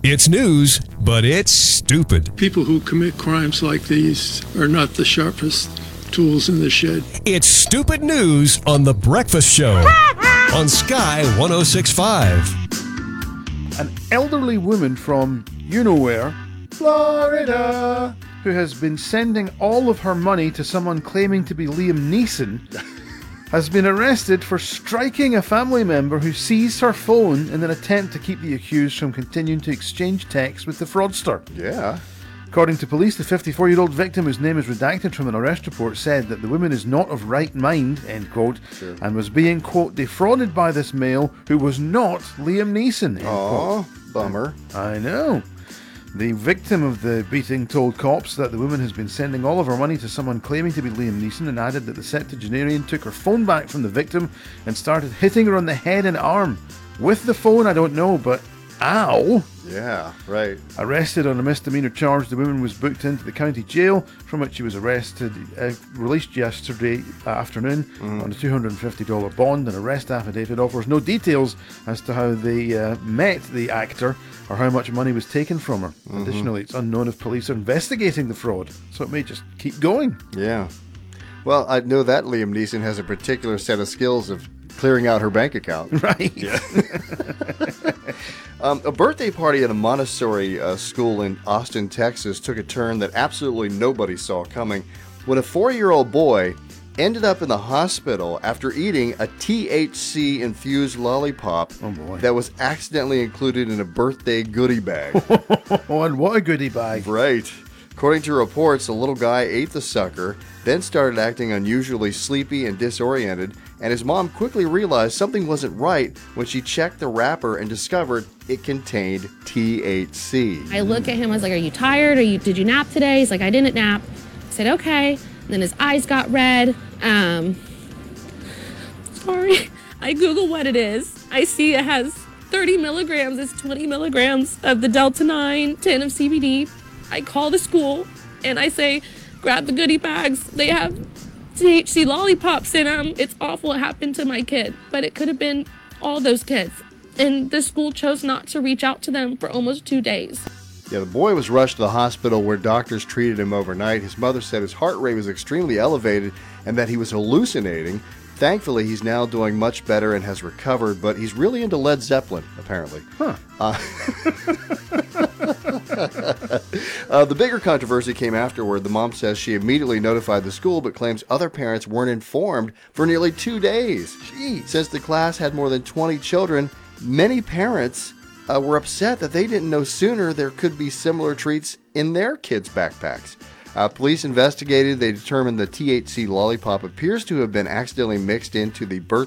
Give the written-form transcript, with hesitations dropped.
It's news, but it's stupid. People who commit crimes like these are not the sharpest tools in the shed. It's stupid news on The Breakfast Show on Sky 106.5. An elderly woman from you-know-where, Florida, who has been sending all of her money to someone claiming to be Liam Neeson, has been arrested for striking a family member who seized her phone in an attempt to keep the accused from continuing to exchange texts with the fraudster. Yeah. According to police, the 54-year-old victim, whose name is redacted from an arrest report, said that the woman is not of right mind, end quote, Sure. and was being, quote, defrauded by this male who was not Liam Neeson, end quote. Aw, bummer. I know. The victim of the beating told cops that the woman has been sending all of her money to someone claiming to be Liam Neeson, and added that the septuagenarian took her phone back from the victim and started hitting her on the head and arm. With the phone, I don't know, but ow! Yeah, right. Arrested on a misdemeanor charge, the woman was booked into the county jail, from which she was released yesterday afternoon on a $250 bond. An arrest affidavit offers no details as to how they met the actor or how much money was taken from her. Additionally, it's unknown if police are investigating the fraud, so it may just keep going. Yeah. Well, I know that Liam Neeson has a particular set of skills of clearing out her bank account. Right. Yeah. A birthday party at a Montessori school in Austin, Texas took a turn that absolutely nobody saw coming when a 4-year-old boy ended up in the hospital after eating a THC-infused lollipop that was accidentally included in a birthday goodie bag. Oh, and what a goodie bag. Right. According to reports, the little guy ate the sucker, then started acting unusually sleepy and disoriented, and his mom quickly realized something wasn't right when she checked the wrapper and discovered it contained THC. I look at him, I was like, are you tired? Did you nap today? He's like, I didn't nap. I said, okay. And then his eyes got red. Sorry. I Google what it is. I see it has 30 milligrams. It's 20 milligrams of the Delta 9, 10 of CBD. I call the school and I say, grab the goodie bags. They have THC lollipops in them. It's awful. It happened to my kid, but it could have been all those kids. And the school chose not to reach out to them for almost 2 days. Yeah, the boy was rushed to the hospital where doctors treated him overnight. His mother said his heart rate was extremely elevated and that he was hallucinating. Thankfully, he's now doing much better and has recovered, but he's really into Led Zeppelin, apparently. Huh. The bigger controversy came afterward. The mom says she immediately notified the school, but claims other parents weren't informed for nearly 2 days. Jeez. Since the class had more than 20 children, many parents were upset that they didn't know sooner there could be similar treats in their kids' backpacks. Police investigated. They determined the THC lollipop appears to have been accidentally mixed into the birthday